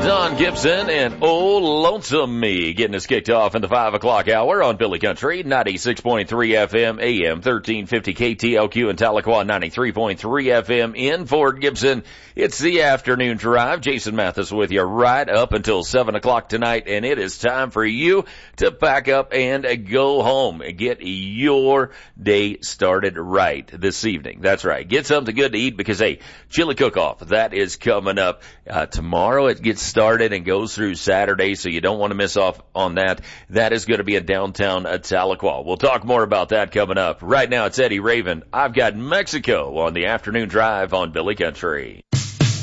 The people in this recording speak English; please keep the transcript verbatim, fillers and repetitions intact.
Don Gibson and Old Lonesome Me getting us kicked off in the five o'clock hour on Billy Country, ninety-six point three F M, A M thirteen fifty K T L Q in Tahlequah, ninety-three point three F M in Fort Gibson. It's the afternoon drive. Jason Mathis with you right up until seven o'clock tonight, and it is time for you to pack up and go home and get your day started right this evening. That's right. Get something good to eat because, hey, chili cook-off, that is coming up uh, tomorrow. It gets started and goes through Saturday, so you don't want to miss off on that. That is going to be in downtown Tahlequah. We'll talk more about that coming up. Right now, it's Eddie Raven. I've got Mexico on the afternoon drive on Billy Country.